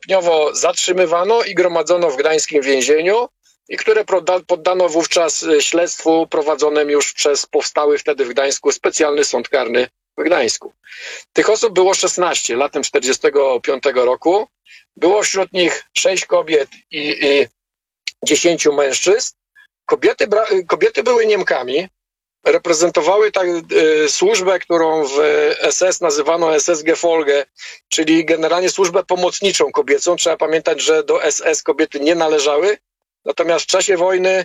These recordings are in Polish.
stopniowo zatrzymywano i gromadzono w gdańskim więzieniu i które poddano wówczas śledztwu prowadzonym już przez powstały wtedy w Gdańsku specjalny sąd karny w Gdańsku. Tych osób było 16 latem 1945 roku. Było wśród nich 6 kobiet i 10 mężczyzn. Kobiety były Niemkami, reprezentowały służbę, którą w SS nazywano SS-Gefolge, czyli generalnie służbę pomocniczą kobiecą. Trzeba pamiętać, że do SS kobiety nie należały, natomiast w czasie wojny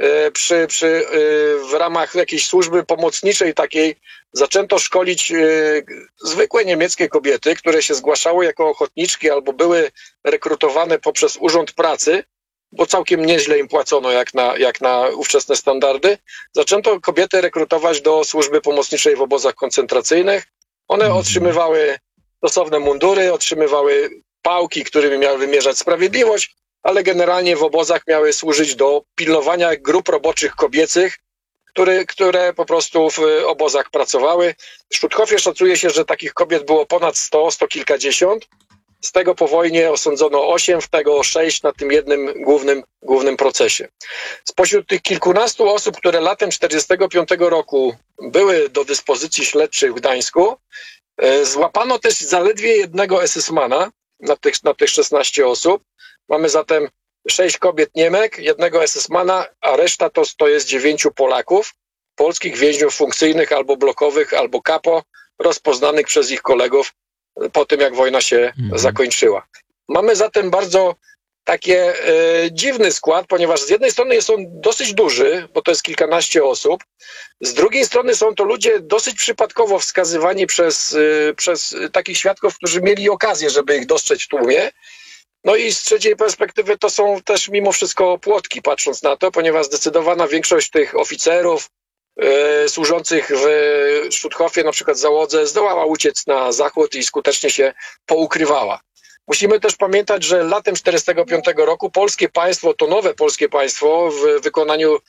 w ramach jakiejś służby pomocniczej takiej zaczęto szkolić zwykłe niemieckie kobiety, które się zgłaszały jako ochotniczki albo były rekrutowane poprzez Urząd Pracy, bo całkiem nieźle im płacono jak na ówczesne standardy. Zaczęto kobiety rekrutować do służby pomocniczej w obozach koncentracyjnych. One otrzymywały stosowne mundury, otrzymywały pałki, którymi miały wymierzać sprawiedliwość, ale generalnie w obozach miały służyć do pilnowania grup roboczych kobiecych, które po prostu w obozach pracowały. W Stutthoфie szacuje się, że takich kobiet było ponad 100 kilkadziesiąt. Z tego po wojnie osądzono 8, w tego 6 na tym jednym głównym procesie. Spośród tych kilkunastu osób, które latem 1945 roku były do dyspozycji śledczych w Gdańsku, złapano też zaledwie jednego SS-mana na tych 16 osób. Mamy zatem 6 kobiet Niemek, jednego SS-mana, a reszta to jest 9 Polaków, polskich więźniów funkcyjnych albo blokowych, albo kapo, rozpoznanych przez ich kolegów po tym, jak wojna się zakończyła. Mamy zatem bardzo takie dziwny skład, ponieważ z jednej strony jest on dosyć duży, bo to jest kilkanaście osób, z drugiej strony są to ludzie dosyć przypadkowo wskazywani przez takich świadków, którzy mieli okazję, żeby ich dostrzec w tłumie. No i z trzeciej perspektywy to są też mimo wszystko płotki, patrząc na to, ponieważ zdecydowana większość tych oficerów służących w Stutthofie, na przykład załodze, zdołała uciec na zachód i skutecznie się poukrywała. Musimy też pamiętać, że latem 1945 roku polskie państwo, to nowe polskie państwo w wykonaniu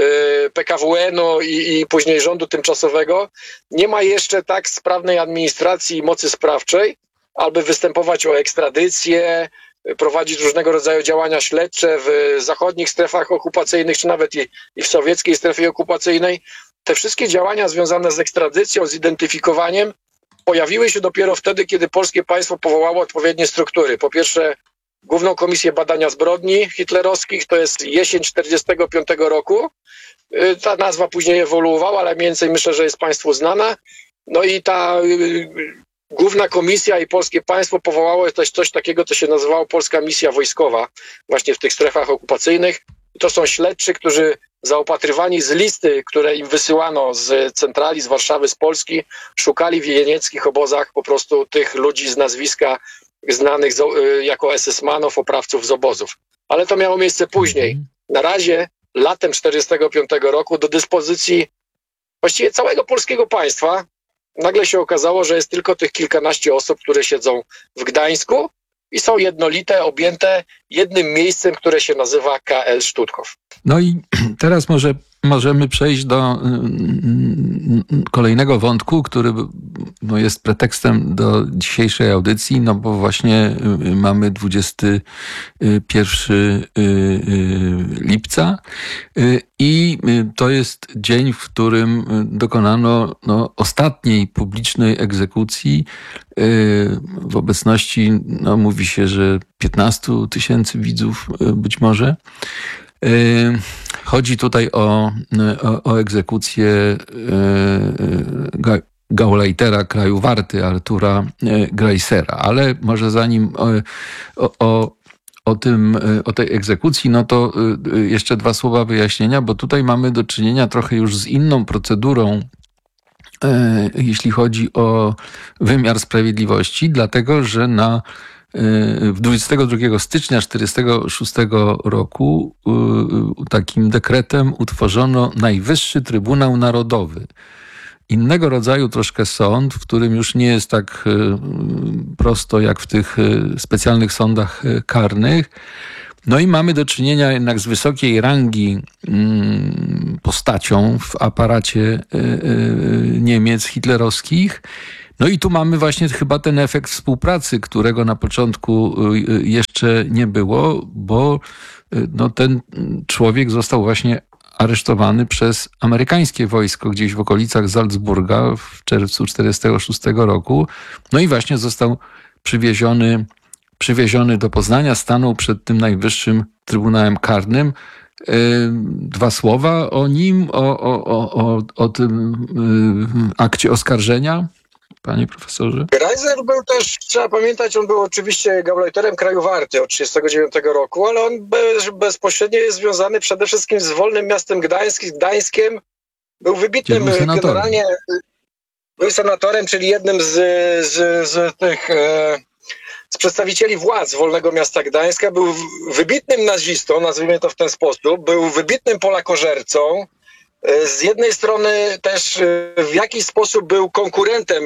PKWN-u i później rządu tymczasowego nie ma jeszcze tak sprawnej administracji i mocy sprawczej, aby występować o ekstradycję, prowadzić różnego rodzaju działania śledcze w zachodnich strefach okupacyjnych, czy nawet i w sowieckiej strefie okupacyjnej. Te wszystkie działania związane z ekstradycją, z identyfikowaniem pojawiły się dopiero wtedy, kiedy polskie państwo powołało odpowiednie struktury. Po pierwsze, Główną Komisję Badania Zbrodni Hitlerowskich, to jest jesień 1945 roku. Ta nazwa później ewoluowała, ale mniej więcej myślę, że jest państwu znana. No i ta Główna Komisja i polskie państwo powołało też coś takiego, co się nazywało Polska Misja Wojskowa właśnie w tych strefach okupacyjnych. To są śledczy, którzy zaopatrywani z listy, które im wysyłano z centrali, z Warszawy, z Polski, szukali w jenieckich obozach po prostu tych ludzi z nazwiska znanych jako SS-manów, oprawców z obozów. Ale to miało miejsce później. Na razie latem 1945 roku do dyspozycji właściwie całego polskiego państwa nagle się okazało, że jest tylko tych kilkanaście osób, które siedzą w Gdańsku i są jednolite, objęte jednym miejscem, które się nazywa KL Stutthof. No i teraz możemy przejść do kolejnego wątku, który jest pretekstem do dzisiejszej audycji, no bo właśnie mamy 21 lipca i to jest dzień, w którym dokonano ostatniej publicznej egzekucji w obecności, mówi się, że 15 000 widzów być może. Chodzi tutaj o egzekucję Gauleitera kraju Warty, Artura Greissera. Ale może zanim o tej egzekucji, no to jeszcze 2 słowa wyjaśnienia, bo tutaj mamy do czynienia trochę już z inną procedurą, jeśli chodzi o wymiar sprawiedliwości, dlatego że 22 stycznia 1946 roku takim dekretem utworzono Najwyższy Trybunał Narodowy. Innego rodzaju troszkę sąd, w którym już nie jest tak prosto jak w tych specjalnych sądach karnych. No i mamy do czynienia jednak z wysokiej rangi postacią w aparacie Niemiec hitlerowskich. No i tu mamy właśnie chyba ten efekt współpracy, którego na początku jeszcze jeszcze nie było, bo no, ten człowiek został właśnie aresztowany przez amerykańskie wojsko gdzieś w okolicach Salzburga w czerwcu 1946 roku. No i właśnie został przywieziony do Poznania, stanął przed tym Najwyższym Trybunałem Karnym. Dwa słowa o nim, o tym akcie oskarżenia, panie profesorze? Greiser był też, trzeba pamiętać, on był oczywiście gauleiterem kraju warty od 1939 roku, ale on bezpośrednio jest związany przede wszystkim z wolnym miastem Gdańskiem. Był wybitnym generalnie, był senatorem, czyli jednym z przedstawicieli władz Wolnego Miasta Gdańska. Był wybitnym nazistą, nazwijmy to w ten sposób. Był wybitnym polakożercą. Z jednej strony też w jakiś sposób był konkurentem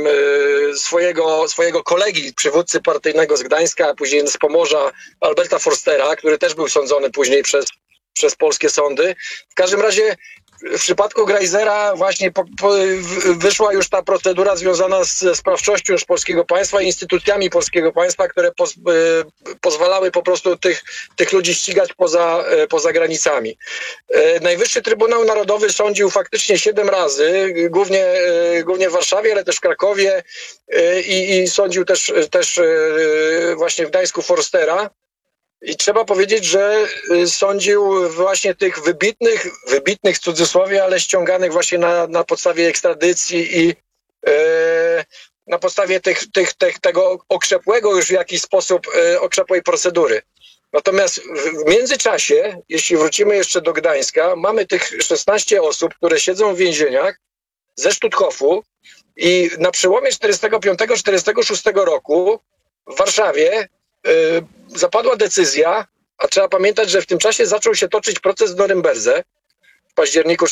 swojego kolegi, przywódcy partyjnego z Gdańska, a później z Pomorza, Alberta Forstera, który też był sądzony później przez polskie sądy. W każdym razie w przypadku Greisera właśnie wyszła już ta procedura związana z sprawczością już polskiego państwa i instytucjami polskiego państwa, które pozwalały po prostu tych ludzi ścigać poza granicami. Najwyższy Trybunał Narodowy sądził faktycznie 7 razy, głównie w Warszawie, ale też w Krakowie i sądził też właśnie w Gdańsku Forstera. I trzeba powiedzieć, że sądził właśnie tych wybitnych w cudzysłowie, ale ściąganych właśnie na podstawie ekstradycji i na podstawie tego okrzepłego już w jakiś sposób okrzepłej procedury. Natomiast w międzyczasie, jeśli wrócimy jeszcze do Gdańska, mamy tych 16 osób, które siedzą w więzieniach ze Stutthofu i na przełomie 45-46 roku w Warszawie zapadła decyzja, a trzeba pamiętać, że w tym czasie zaczął się toczyć proces w Norymberdze w październiku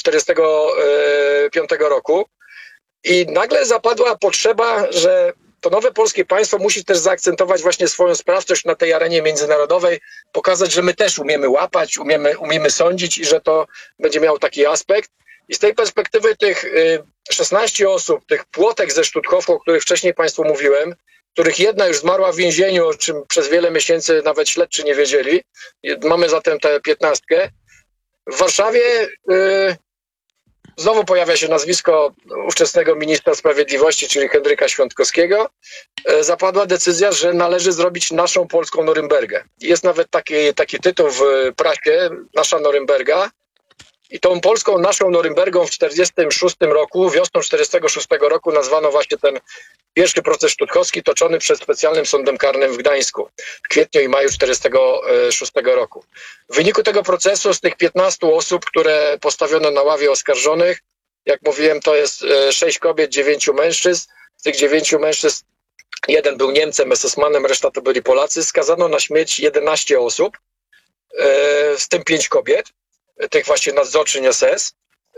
1945 roku i nagle zapadła potrzeba, że to nowe polskie państwo musi też zaakcentować właśnie swoją sprawczość na tej arenie międzynarodowej, pokazać, że my też umiemy łapać, umiemy sądzić i że to będzie miało taki aspekt. I z tej perspektywy tych 16 osób, tych płotek ze Stutthofu, o których wcześniej państwu mówiłem, których jedna już zmarła w więzieniu, o czym przez wiele miesięcy nawet śledczy nie wiedzieli. Mamy zatem tę 15. W Warszawie znowu pojawia się nazwisko ówczesnego ministra sprawiedliwości, czyli Henryka Świątkowskiego. Zapadła decyzja, że należy zrobić naszą polską Norymbergę. Jest nawet taki tytuł w prasie, Nasza Norymberga. I tą polską naszą Norymbergą w 1946 roku, wiosną 1946 roku nazwano właśnie ten pierwszy proces stuttgowski toczony przed specjalnym sądem karnym w Gdańsku w kwietniu i maju 1946 roku. W wyniku tego procesu z tych 15 osób, które postawiono na ławie oskarżonych, jak mówiłem, to jest 6 kobiet, 9 mężczyzn. Z tych 9 mężczyzn jeden był Niemcem, SS-manem, reszta to byli Polacy. Skazano na śmierć 11 osób, z tym 5 kobiet, tych właśnie nadzorczyń SS.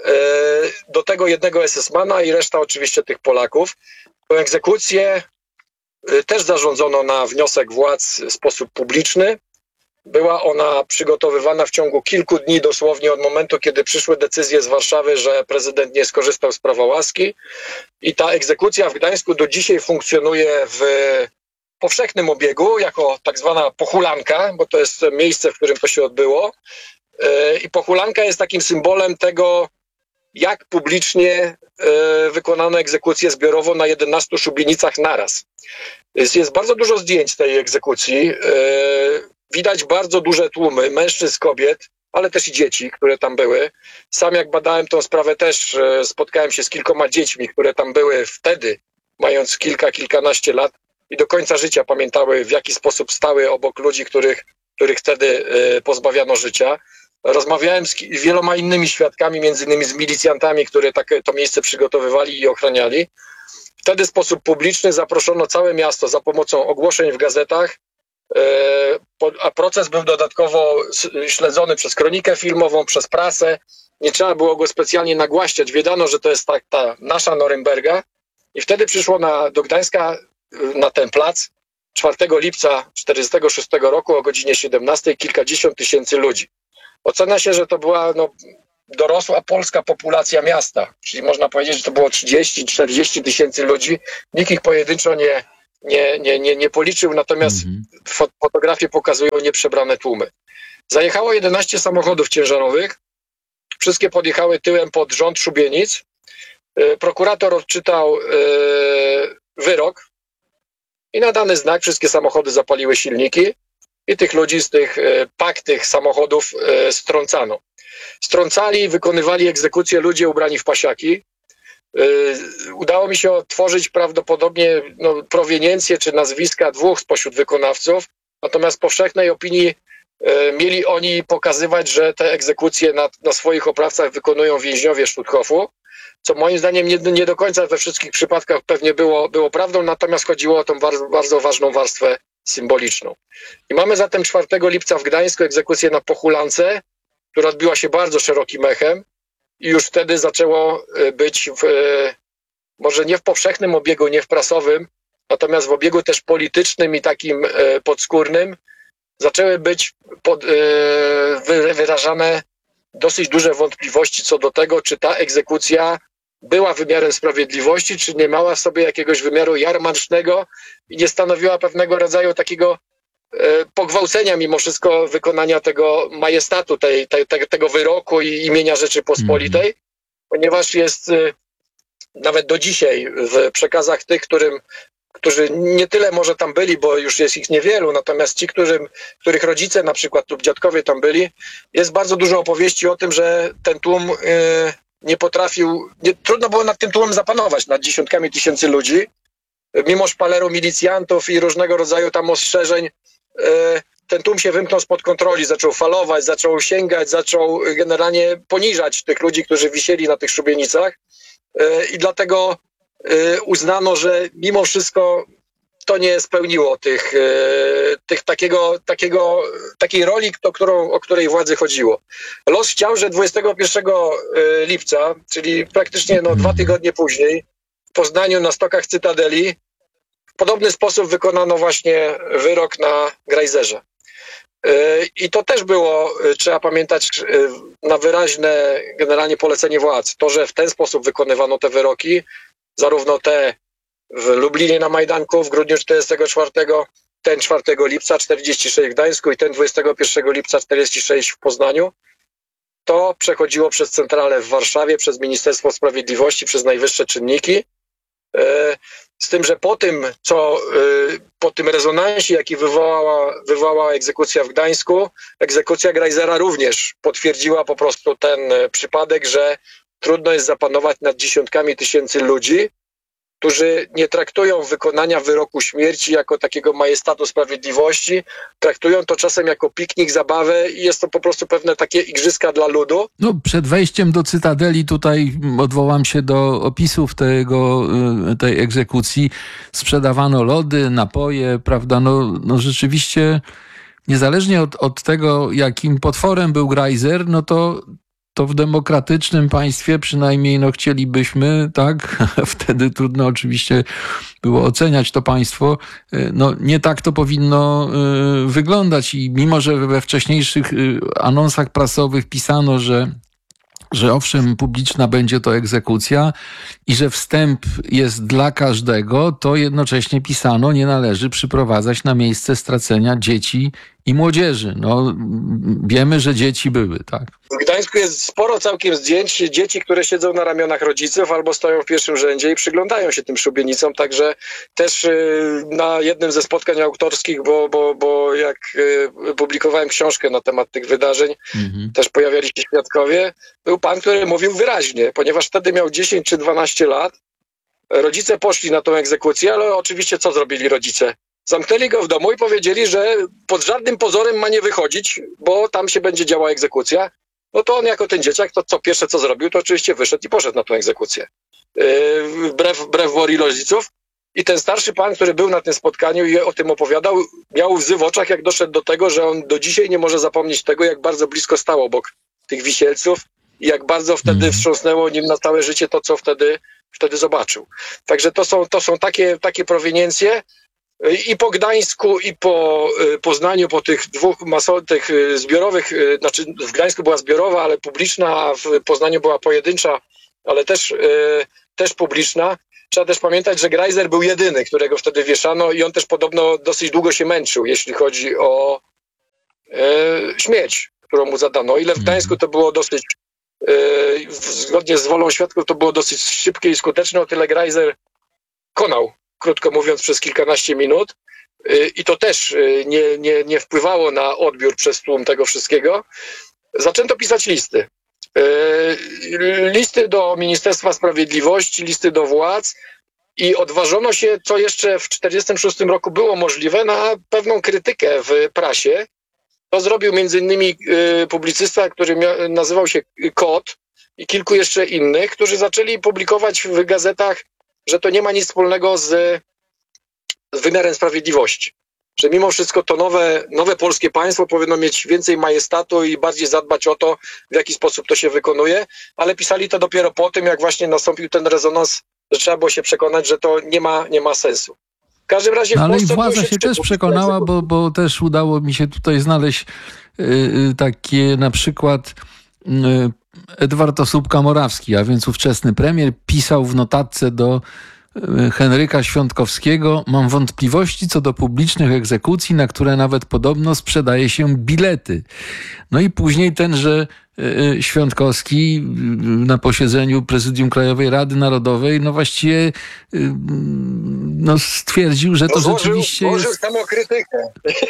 Do tego jednego SS-mana i reszta oczywiście tych Polaków. Tę egzekucję też zarządzono na wniosek władz w sposób publiczny. Była ona przygotowywana w ciągu kilku dni, dosłownie od momentu, kiedy przyszły decyzje z Warszawy, że prezydent nie skorzystał z prawa łaski. I ta egzekucja w Gdańsku do dzisiaj funkcjonuje w powszechnym obiegu jako tak zwana pochulanka, bo to jest miejsce, w którym to się odbyło. I pochulanka jest takim symbolem tego, jak publicznie wykonano egzekucję zbiorową na 11 szubienicach naraz. Jest bardzo dużo zdjęć tej egzekucji. Widać bardzo duże tłumy mężczyzn, kobiet, ale też i dzieci, które tam były. Sam jak badałem tę sprawę też spotkałem się z kilkoma dziećmi, które tam były wtedy, mając kilkanaście lat i do końca życia pamiętały, w jaki sposób stały obok ludzi, których wtedy pozbawiano życia. Rozmawiałem z wieloma innymi świadkami, między innymi z milicjantami, które to miejsce przygotowywali i ochraniali. Wtedy w sposób publiczny zaproszono całe miasto za pomocą ogłoszeń w gazetach, a proces był dodatkowo śledzony przez kronikę filmową, przez prasę. Nie trzeba było go specjalnie nagłaśniać. Wiedziano, że to jest ta nasza Norymberga i wtedy przyszło do Gdańska na ten plac 4 lipca 1946 roku o godzinie 17 kilkadziesiąt tysięcy ludzi. Ocenia się, że to była dorosła polska populacja miasta, czyli można powiedzieć, że to było 30-40 tysięcy ludzi. Nikt ich pojedynczo nie policzył, natomiast fotografie pokazują nieprzebrane tłumy. Zajechało 11 samochodów ciężarowych, wszystkie podjechały tyłem pod rząd szubienic. Prokurator odczytał wyrok i na dany znak wszystkie samochody zapaliły silniki i tych ludzi z tych samochodów strącano. Strącali, wykonywali egzekucję ludzie ubrani w pasiaki. Udało mi się otworzyć prawdopodobnie proweniencję czy nazwiska 2 spośród wykonawców, natomiast w powszechnej opinii mieli oni pokazywać, że te egzekucje na swoich oprawcach wykonują więźniowie Stutthoffu, co moim zdaniem nie do końca we wszystkich przypadkach pewnie było prawdą, natomiast chodziło o tą bardzo ważną warstwę symboliczną. I mamy zatem 4 lipca w Gdańsku egzekucję na Pochulance, która odbiła się bardzo szerokim echem i już wtedy zaczęło być może nie w powszechnym obiegu, nie w prasowym, natomiast w obiegu też politycznym i takim podskórnym zaczęły być wyrażane dosyć duże wątpliwości co do tego, czy ta egzekucja była wymiarem sprawiedliwości, czy nie miała w sobie jakiegoś wymiaru jarmarcznego i nie stanowiła pewnego rodzaju takiego pogwałcenia mimo wszystko wykonania tego majestatu, tego wyroku i imienia Rzeczypospolitej, ponieważ jest nawet do dzisiaj w przekazach tych, którzy nie tyle może tam byli, bo już jest ich niewielu, natomiast ci, których rodzice na przykład lub dziadkowie tam byli, jest bardzo dużo opowieści o tym, że ten tłum nie potrafił, trudno było nad tym tłumem zapanować, nad dziesiątkami tysięcy ludzi. Mimo szpaleru milicjantów i różnego rodzaju tam ostrzeżeń, ten tłum się wymknął spod kontroli, zaczął falować, zaczął sięgać, zaczął generalnie poniżać tych ludzi, którzy wisieli na tych szubienicach i dlatego uznano, że mimo wszystko to nie spełniło takiej roli, o której władzy chodziło. Los chciał, że 21 lipca, czyli praktycznie 2 tygodnie później, w Poznaniu na stokach Cytadeli w podobny sposób wykonano właśnie wyrok na Grajzerze. I to też było, trzeba pamiętać, na wyraźne generalnie polecenie władz. To, że w ten sposób wykonywano te wyroki, zarówno te w Lublinie na Majdanku w grudniu 1944, ten 4 lipca 1946 w Gdańsku i ten 21 lipca 1946 w Poznaniu, to przechodziło przez centralę w Warszawie, przez Ministerstwo Sprawiedliwości, przez najwyższe czynniki. Z tym, że po tym rezonansie, jaki wywołała egzekucja w Gdańsku, egzekucja Grajzera również potwierdziła po prostu ten przypadek, że trudno jest zapanować nad dziesiątkami tysięcy ludzi, którzy nie traktują wykonania wyroku śmierci jako takiego majestatu sprawiedliwości, traktują to czasem jako piknik, zabawę i jest to po prostu pewne takie igrzyska dla ludu. Przed wejściem do Cytadeli tutaj odwołam się do opisów tej egzekucji. Sprzedawano lody, napoje, prawda? Rzeczywiście niezależnie od tego, jakim potworem był Grajzer, to w demokratycznym państwie przynajmniej chcielibyśmy, tak? Wtedy trudno oczywiście było oceniać to państwo. Nie tak to powinno wyglądać i mimo, że we wcześniejszych anonsach prasowych pisano, że owszem, publiczna będzie to egzekucja i że wstęp jest dla każdego, to jednocześnie pisano, nie należy przyprowadzać na miejsce stracenia dzieci i młodzieży. Wiemy, że dzieci były, tak? W Gdańsku jest sporo całkiem zdjęć dzieci, które siedzą na ramionach rodziców albo stoją w pierwszym rzędzie i przyglądają się tym szubienicom, także też na jednym ze spotkań autorskich, bo jak publikowałem książkę na temat tych wydarzeń, też pojawiali się świadkowie, był pan, który mówił wyraźnie, ponieważ wtedy miał 10 czy 12 lat, rodzice poszli na tą egzekucję, ale oczywiście co zrobili rodzice? Zamknęli go w domu i powiedzieli, że pod żadnym pozorem ma nie wychodzić, bo tam się będzie działa egzekucja. To on jako ten dzieciak, to pierwsze co zrobił, to oczywiście wyszedł i poszedł na tą egzekucję. Wbrew woli rodziców. I ten starszy pan, który był na tym spotkaniu i o tym opowiadał, miał łzy w oczach, jak doszedł do tego, że on do dzisiaj nie może zapomnieć tego, jak bardzo blisko stał obok tych wisielców i jak bardzo wtedy wstrząsnęło nim na całe życie to, co wtedy zobaczył. Także to są takie proweniencje. I po Gdańsku, i po Poznaniu, po tych dwóch tych zbiorowych, znaczy w Gdańsku była zbiorowa, ale publiczna, a w Poznaniu była pojedyncza, ale też publiczna. trzeba też pamiętać, że Greiser był jedyny, którego wtedy wieszano i on też podobno dosyć długo się męczył, jeśli chodzi o śmierć, którą mu zadano. O ile w Gdańsku to było dosyć, zgodnie z wolą świadków, to było dosyć szybkie i skuteczne, o tyle Greiser konał, krótko mówiąc, przez kilkanaście minut. I to też nie wpływało na odbiór przez tłum tego wszystkiego. Zaczęto pisać listy. Listy do Ministerstwa Sprawiedliwości, listy do władz i odważono się, co jeszcze w 1946 roku było możliwe, na pewną krytykę w prasie. To zrobił m.in. publicysta, który nazywał się Kot i kilku jeszcze innych, którzy zaczęli publikować w gazetach, że to nie ma nic wspólnego z wymiarem sprawiedliwości. Że mimo wszystko to nowe polskie państwo powinno mieć więcej majestatu i bardziej zadbać o to, w jaki sposób to się wykonuje, ale pisali to dopiero po tym, jak właśnie nastąpił ten rezonans, że trzeba było się przekonać, że to nie ma sensu. W każdym razie No, ale i Polsce władza się też przekonała, bo też udało mi się tutaj znaleźć takie na przykład Edward Osóbka-Morawski, a więc ówczesny premier, pisał w notatce do Henryka Świątkowskiego: mam wątpliwości co do publicznych egzekucji, na które nawet podobno sprzedaje się bilety. No i później tenże Świątkowski na posiedzeniu Prezydium Krajowej Rady Narodowej właściwie stwierdził, że to rzeczywiście jest... samokrytykę.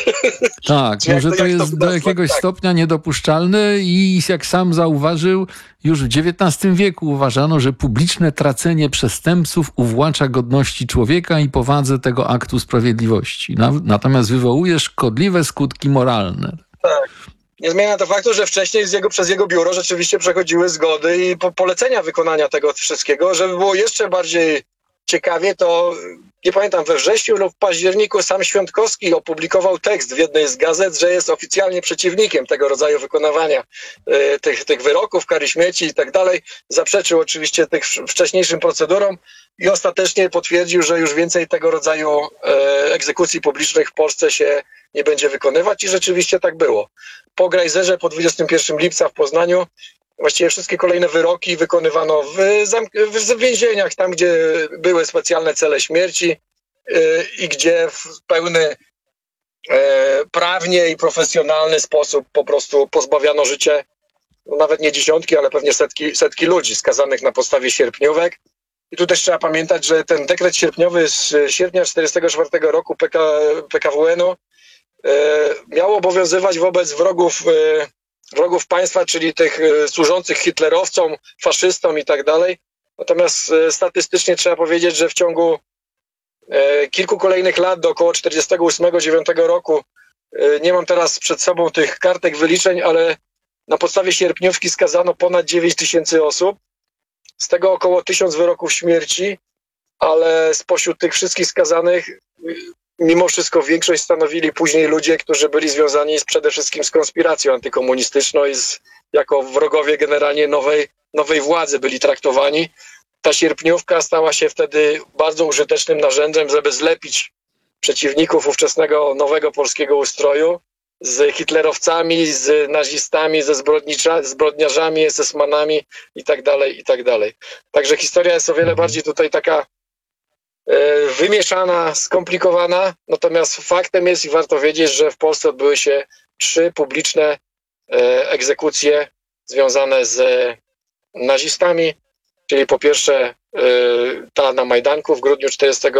Tak, że to jest do jakiegoś stopnia niedopuszczalne i jak sam zauważył, już w XIX wieku uważano, że publiczne tracenie przestępców uwłacza godności człowieka i powadze tego aktu sprawiedliwości. Natomiast wywołuje szkodliwe skutki moralne. Tak. Nie zmienia to faktu, że wcześniej przez jego biuro rzeczywiście przechodziły zgody i polecenia wykonania tego wszystkiego. Żeby było jeszcze bardziej ciekawie, to nie pamiętam, we wrześniu lub październiku sam Świątkowski opublikował tekst w jednej z gazet, że jest oficjalnie przeciwnikiem tego rodzaju wykonywania tych wyroków, kary śmierci i tak dalej. Zaprzeczył oczywiście tych wcześniejszym procedurom i ostatecznie potwierdził, że już więcej tego rodzaju egzekucji publicznych w Polsce się nie będzie wykonywać i rzeczywiście tak było. Po Greiserze, po 21 lipca w Poznaniu, właściwie wszystkie kolejne wyroki wykonywano w więzieniach, tam gdzie były specjalne cele śmierci i gdzie w pełny prawnie i profesjonalny sposób po prostu pozbawiano życia nawet nie dziesiątki, ale pewnie setki ludzi skazanych na podstawie sierpniówek. I tu też trzeba pamiętać, że ten dekret sierpniowy z sierpnia 1944 roku PKWN-u miał obowiązywać wobec wrogów państwa, czyli tych służących hitlerowcom, faszystom i tak dalej. Natomiast statystycznie trzeba powiedzieć, że w ciągu kilku kolejnych lat, do około 1948-1949 roku, nie mam teraz przed sobą tych kartek wyliczeń, ale na podstawie sierpniówki skazano ponad 9 000 osób, z tego około 1000 wyroków śmierci, ale spośród tych wszystkich skazanych mimo wszystko większość stanowili później ludzie, którzy byli związani przede wszystkim z konspiracją antykomunistyczną i jako wrogowie generalnie nowej władzy byli traktowani. Ta sierpniówka stała się wtedy bardzo użytecznym narzędziem, żeby zlepić przeciwników ówczesnego nowego polskiego ustroju z hitlerowcami, z nazistami, ze zbrodniarzami, SS-manami i tak dalej. Także historia jest o wiele bardziej tutaj taka wymieszana, skomplikowana, natomiast faktem jest i warto wiedzieć, że w Polsce odbyły się 3 publiczne egzekucje związane z nazistami, czyli po pierwsze ta na Majdanku w grudniu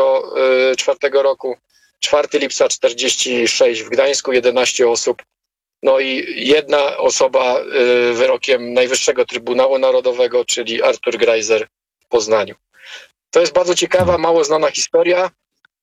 1944 roku, 4 lipca 1946 w Gdańsku, 11 osób, no i jedna osoba wyrokiem Najwyższego Trybunału Narodowego, czyli Artur Greiser w Poznaniu. To jest bardzo ciekawa, mało znana historia.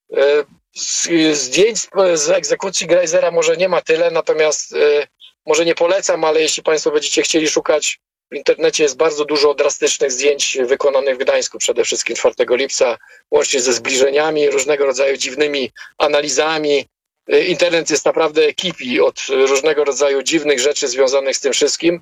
Zdjęć z egzekucji Greisera może nie ma tyle, natomiast może nie polecam, ale jeśli Państwo będziecie chcieli szukać, w internecie jest bardzo dużo drastycznych zdjęć wykonanych w Gdańsku, przede wszystkim 4 lipca, łącznie ze zbliżeniami, różnego rodzaju dziwnymi analizami. Internet jest naprawdę kipi od różnego rodzaju dziwnych rzeczy związanych z tym wszystkim.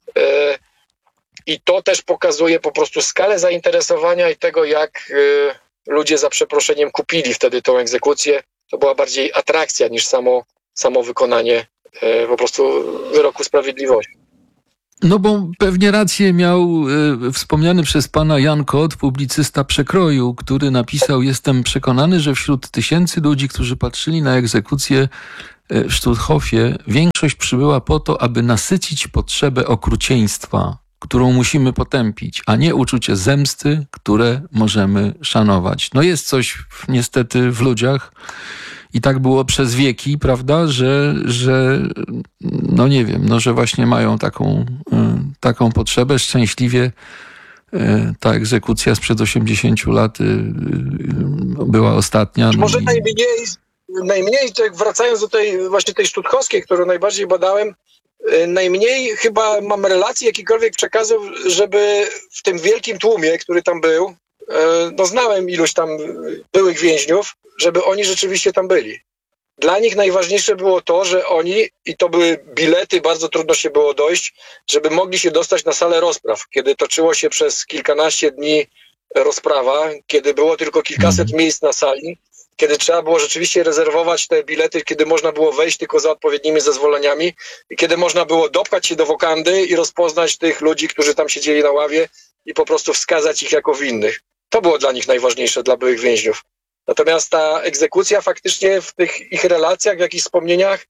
I to też pokazuje po prostu skalę zainteresowania i tego, jak ludzie za przeproszeniem kupili wtedy tą egzekucję. To była bardziej atrakcja niż samo wykonanie po prostu wyroku sprawiedliwości. No bo pewnie rację miał wspomniany przez pana Jan Kot, publicysta Przekroju, który napisał: jestem przekonany, że wśród tysięcy ludzi, którzy patrzyli na egzekucję w Stutthofie, większość przybyła po to, aby nasycić potrzebę okrucieństwa, którą musimy potępić, a nie uczucie zemsty, które możemy szanować. No jest coś niestety w ludziach, i tak było przez wieki, prawda, że no nie wiem, no że właśnie mają taką potrzebę. Szczęśliwie ta egzekucja sprzed 80 lat była ostatnia. Może najmniej, tak wracając do tej sztuthofskiej, którą najbardziej badałem, najmniej chyba mam relacji, jakikolwiek przekazów, żeby w tym wielkim tłumie, który tam był, no znałem iluś tam byłych więźniów, żeby oni rzeczywiście tam byli. Dla nich najważniejsze było to, że oni, i to były bilety, bardzo trudno się było dojść, żeby mogli się dostać na salę rozpraw, kiedy toczyło się przez kilkanaście dni rozprawa, kiedy było tylko kilkaset miejsc na sali, kiedy trzeba było rzeczywiście rezerwować te bilety, kiedy można było wejść tylko za odpowiednimi zezwoleniami i kiedy można było dopchać się do wokandy i rozpoznać tych ludzi, którzy tam siedzieli na ławie i po prostu wskazać ich jako winnych. To było dla nich najważniejsze, dla byłych więźniów. Natomiast ta egzekucja faktycznie w tych ich relacjach, w jakichś wspomnieniach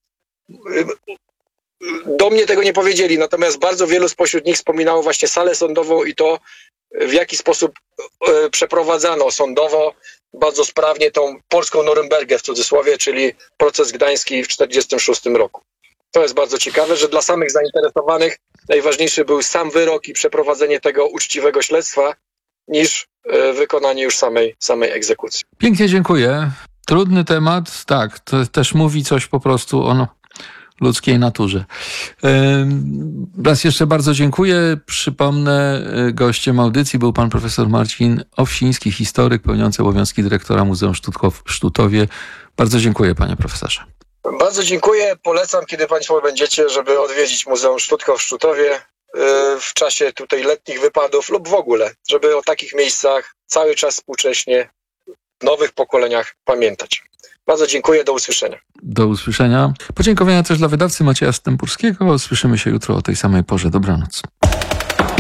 do mnie tego nie powiedzieli. Natomiast bardzo wielu spośród nich wspominało właśnie salę sądową i to, w jaki sposób przeprowadzano sądowo bardzo sprawnie tą polską Norymbergę w cudzysłowie, czyli proces gdański w 1946 roku. To jest bardzo ciekawe, że dla samych zainteresowanych najważniejszy był sam wyrok i przeprowadzenie tego uczciwego śledztwa niż wykonanie już samej egzekucji. Pięknie dziękuję. Trudny temat, tak, to też mówi coś po prostu o ludzkiej naturze. Raz jeszcze bardzo dziękuję. Przypomnę, gościem audycji był pan profesor Marcin Owsiński, historyk pełniący obowiązki dyrektora Muzeum w Sztutowie. Bardzo dziękuję, panie profesorze. Bardzo dziękuję. Polecam, kiedy państwo będziecie, żeby odwiedzić Muzeum Sztutka w Sztutowie w czasie tutaj letnich wypadów lub w ogóle, żeby o takich miejscach cały czas współcześnie w nowych pokoleniach pamiętać. Bardzo dziękuję, do usłyszenia. Do usłyszenia. Podziękowania też dla wydawcy Macieja Stępurskiego. Słyszymy się jutro o tej samej porze. Dobranoc.